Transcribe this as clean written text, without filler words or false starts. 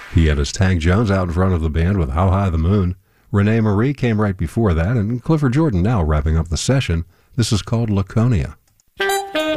He had his Tank Jones out in front of the band with How High the Moon. Renee Marie came right before that, and Clifford Jordan now wrapping up the session. This is called Laconia.